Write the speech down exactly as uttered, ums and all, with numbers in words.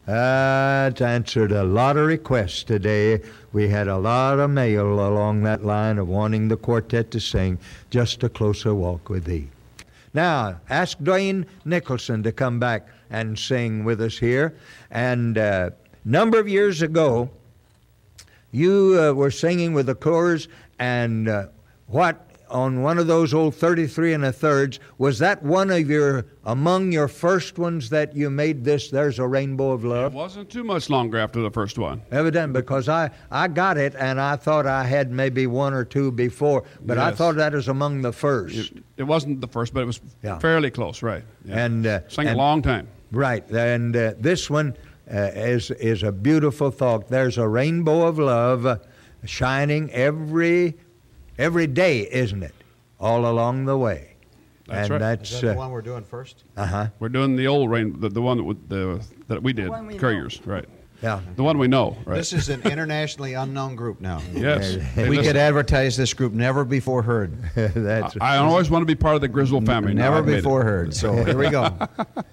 Uh, it's answered a lot of requests today. We had a lot of mail along that line of wanting the quartet to sing Just a Closer Walk with Thee. Now, ask Dwayne Nicholson to come back and sing with us here. And a uh, number of years ago, you uh, were singing with the chorus, and uh, what, on one of those old thirty-three and a thirds, was that one of your, among your first ones that you made this, There's a Rainbow of Love? It wasn't too much longer after the first one. Evidently, because I, I got it, and I thought I had maybe one or two before, but yes. I thought that was among the first. It, it wasn't the first, but it was yeah. fairly close, right. Yeah. And uh, Sang and, a long time. Right, and uh, this one uh, is, is a beautiful thought. There's a rainbow of love uh, shining every, every day, isn't it? All along the way. That's and right. That's, Is that the uh, one we're doing first? Uh-huh. We're doing the old rain, the, the one that, would- the, that we did, we Couriers, right. Yeah. The one we know, right. This is an internationally unknown group now. Yes. Hey, We listen, could advertise this group never before heard. That's I always want to be part of the Griswold family. Now Never I've made it. before heard. So here we go.